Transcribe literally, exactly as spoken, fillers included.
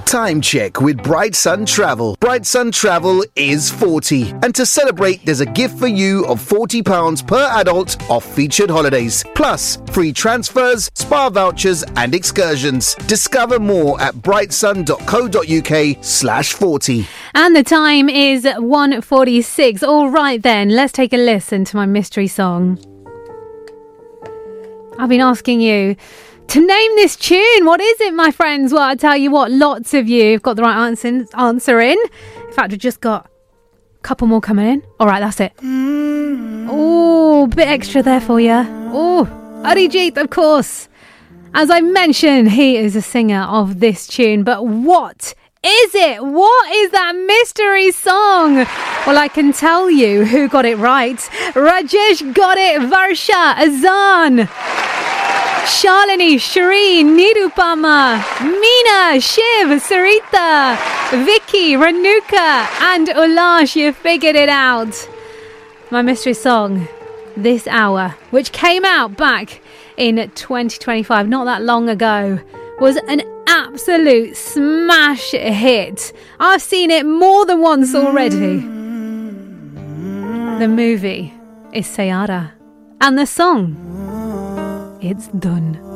Time check with Bright Sun Travel. Bright Sun Travel is forty. And to celebrate, there's a gift for you of forty pounds per adult off featured holidays. Plus, free transfers, spa vouchers and excursions. Discover more at brightsun.co.uk slash 40. And the time is one forty-six. All right then, let's take a listen to my mystery song. I've been asking you to name this tune. What is it, my friends? Well, I tell you what, lots of you have got the right answer, answer in. In fact, we've just got a couple more coming in. All right, that's it. Oh, bit extra there for you. Oh, Arijit, of course. As I mentioned, he is a singer of this tune. But what is it? What is that mystery song? Well, I can tell you who got it right. Rajesh got it. Varsha, Azan, Shalini, Shireen, Nirupama, Meena, Shiv, Sarita, Vicky, Ranuka and Ulash. You figured it out. My mystery song this hour, which came out back in twenty twenty-five, not that long ago, was an absolute smash hit. I've seen it more than once already. The movie is Sayara, and the song, it's done.